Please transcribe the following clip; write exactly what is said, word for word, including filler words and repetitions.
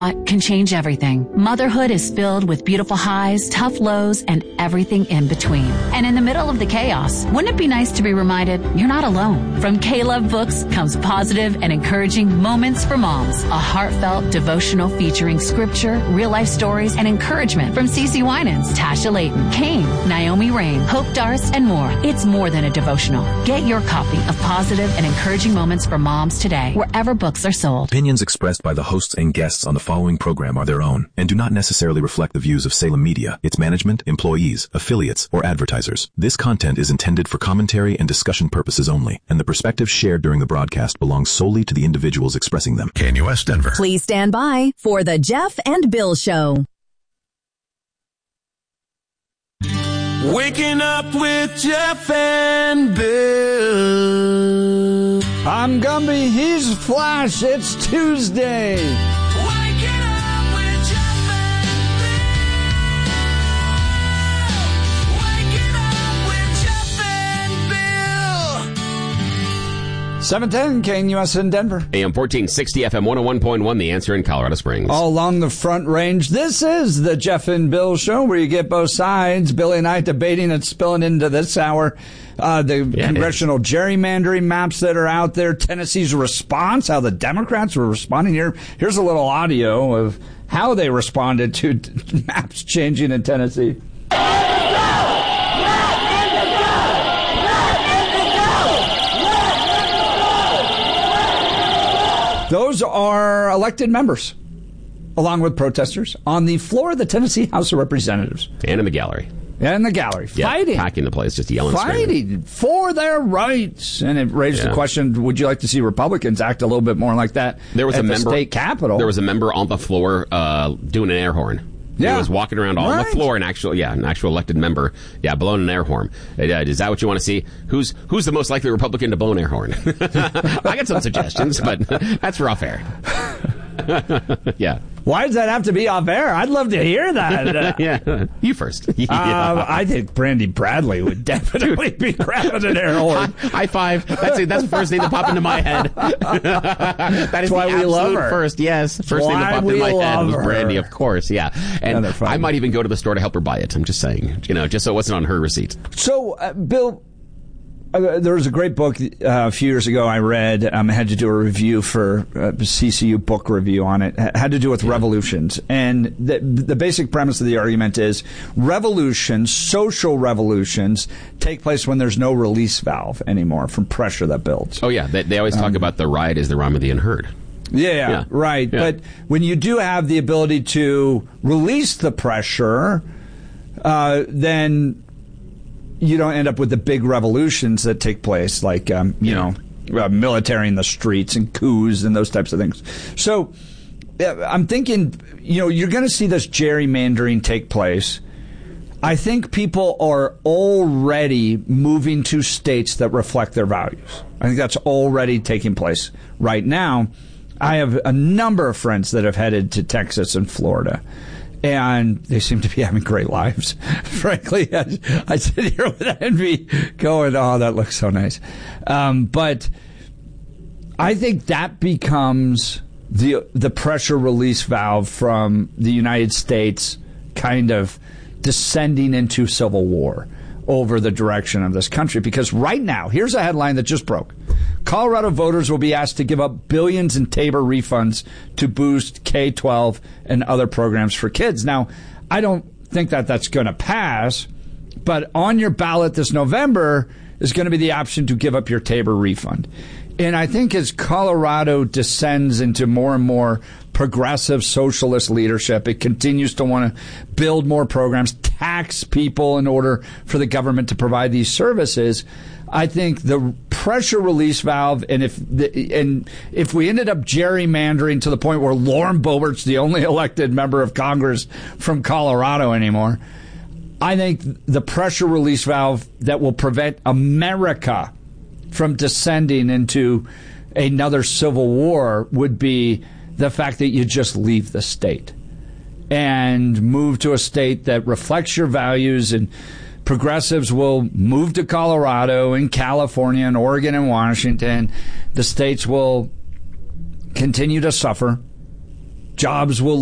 can change everything. Motherhood is filled with beautiful highs, tough lows, and everything in between. And in the middle of the chaos, wouldn't it be nice to be reminded you're not alone? From K-Love Books comes positive and encouraging Moments for Moms, a heartfelt devotional featuring scripture, real-life stories, and encouragement from Cece Winans, Tasha Layton, Kane, Naomi Rain, Hope Darce, and more. It's more than a devotional. Get your copy of positive and encouraging Moments for Moms today, wherever books are sold. Opinions expressed by the hosts and guests on the following program are their own and do not necessarily reflect the views of Salem Media, its management, employees, affiliates, or advertisers. This content is intended for commentary and discussion purposes only, and the perspectives shared during the broadcast belong solely to the individuals expressing them. K N U S Denver. Please stand by for the Jeff and Bill Show. Waking up with Jeff and Bill. I'm Gumby, he's Flash, it's Tuesday. Waking up with Jeff and Bill. Waking up with Jeff and Bill. seven ten, K N U S in Denver. A M fourteen sixty, F M one oh one point one, The Answer in Colorado Springs. All along the Front Range, this is the Jeff and Bill Show, where you get both sides. Billy and I debating and spilling into this hour. Uh, the yeah, congressional gerrymandering maps that are out there, Tennessee's response, how the Democrats were responding here. Here's a little audio of how they responded to maps changing in Tennessee. Those are elected members, along with protesters, on the floor of the Tennessee House of Representatives. And in the gallery. Yeah, in the gallery, yeah, fighting. Packing the place, just yelling. Fighting screaming. For their rights. And it raised yeah. the question, would you like to see Republicans act a little bit more like that there was at a the member, state capitol? There was a member on the floor uh, doing an air horn. Yeah. He was walking around on right. the floor, an actual, yeah, an actual elected member, yeah, blowing an air horn. Uh, is that what you want to see? Who's who's the most likely Republican to blow an air horn? I got some suggestions, but that's for off air. Yeah. Why does that have to be off air? I'd love to hear that. Yeah, you first. Yeah. Uh, I think Brandy Bradley would definitely be grabbing an air horn. High, high five. That's it. That's the first thing that popped into my head. That is why the we love absolute her. first. Yes, first thing that popped into my head was Brandy, of course. Yeah, and yeah, I might even go to the store to help her buy it. I'm just saying, you know, just so it wasn't on her receipt. So, uh, Bill. Uh, there was a great book uh, a few years ago I read. Um, I had to do a review for uh, C C U book review on it. It had to do with yeah. revolutions. And the, the basic premise of the argument is revolutions, social revolutions, take place when there's no release valve anymore from pressure that builds. Oh, yeah. They, they always um, talk about the riot is the rhyme of the unheard. Yeah, yeah. right. Yeah. But when you do have the ability to release the pressure, uh, then you don't end up with the big revolutions that take place, like, um, you yeah. know, uh, military in the streets and coups and those types of things. So uh, I'm thinking, you know, you're going to see this gerrymandering take place. I think people are already moving to states that reflect their values. I think that's already taking place right now. I have a number of friends that have headed to Texas and Florida. And they seem to be having great lives. Frankly, I, I sit here with envy going, oh, that looks so nice. Um, but I think that becomes the the pressure release valve from the United States kind of descending into civil war over the direction of this country. Because right now, here's a headline that just broke. Colorado voters will be asked to give up billions in Tabor refunds to boost K twelve and other programs for kids. Now, I don't think that that's going to pass, but on your ballot this November is going to be the option to give up your Tabor refund. And I think as Colorado descends into more and more progressive socialist leadership, it continues to want to build more programs, tax people in order for the government to provide these services. I think the pressure release valve, and if the, and if we ended up gerrymandering to the point where Lauren Boebert's the only elected member of Congress from Colorado anymore, I think the pressure release valve that will prevent America from descending into another civil war would be the fact that you just leave the state and move to a state that reflects your values. And progressives will move to Colorado and California and Oregon and Washington. The states will continue to suffer, jobs will